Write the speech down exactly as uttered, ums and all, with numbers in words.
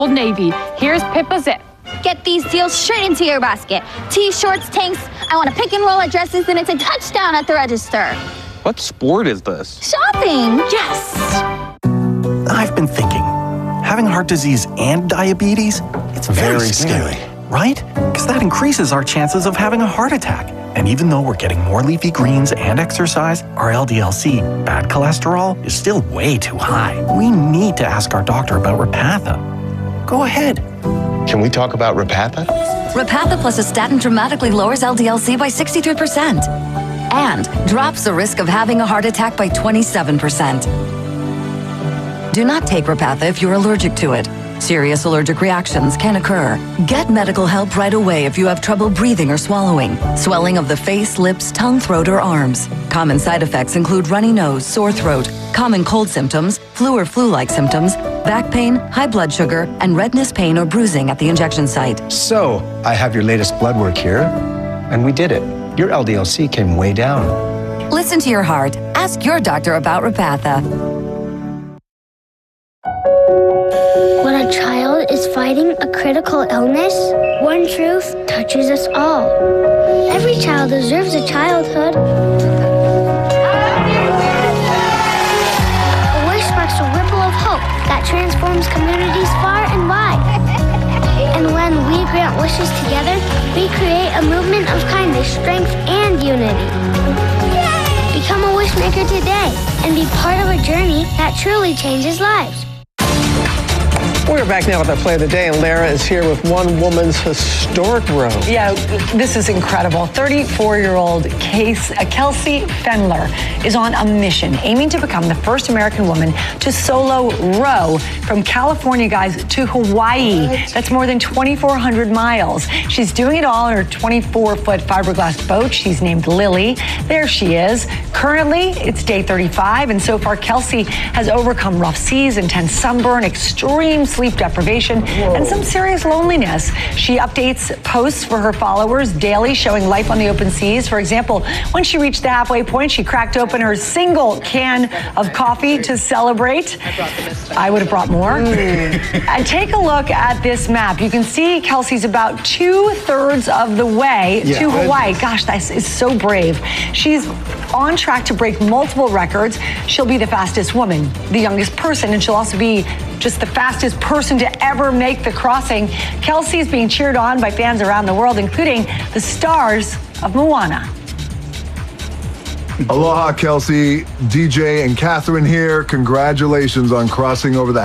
Old Navy. Here's Pippa Zip. Get these deals straight into your basket. T-shirts, tanks, I want to pick and roll at dresses, and it's a touchdown at the register. What sport is this? Shopping! Yes! I've been thinking, having heart disease and diabetes, it's very, very scary, scary, right? Because that increases our chances of having a heart attack. And even though we're getting more leafy greens and exercise, our L D L C, bad cholesterol, is still way too high. We need to ask our doctor about Repatha. Go ahead. Can we talk about Repatha? Repatha plus a statin dramatically lowers L D L C by sixty-three percent and drops the risk of having a heart attack by twenty-seven percent. Do not take Repatha if you're allergic to it. Serious allergic reactions can occur. Get medical help right away if you have trouble breathing or swallowing, swelling of the face, lips, tongue, throat, or arms. Common side effects include runny nose, sore throat, common cold symptoms, flu or flu-like symptoms, back pain, high blood sugar, and redness, pain, or bruising at the injection site. So, I have your latest blood work here, and we did it. Your L D L C came way down. Listen to your heart. Ask your doctor about Repatha. When a child is fighting a critical illness, one truth touches us all. Every child deserves a childhood. A wish sparks a ripple of hope that transforms communities far and wide. And when we grant wishes together, we create a movement of kindness, strength, and unity. Become a wish maker today and be part of a journey that truly changes lives. We're back now with our play of the day, and Lara is here with one woman's historic row. Yeah, this is incredible. thirty-four-year-old Case, uh, Kelsey Fendler is on a mission, aiming to become the first American woman to solo row from California, guys, to Hawaii. What? That's more than twenty-four hundred miles. She's doing it all in her twenty-four-foot fiberglass boat. She's named Lily. There she is. Currently, it's day thirty-five, and so far, Kelsey has overcome rough seas, intense sunburn, extreme sleep deprivation, Whoa. and some serious loneliness. She updates posts for her followers daily, showing life on the open seas. For example, when she reached the halfway point, she cracked open her single can of coffee to celebrate. I would have brought more. Mm. And take a look at this map. You can see Kelsey's about two-thirds of the way yeah, to Hawaii. Gosh, that is so brave. She's on track to break multiple records. She'll be the fastest woman, the youngest person, and she'll also be just the fastest person to ever make the crossing. Kelsey's being cheered on by fans around the world, including the stars of Moana. Aloha, Kelsey. D J and Catherine here. Congratulations on crossing over the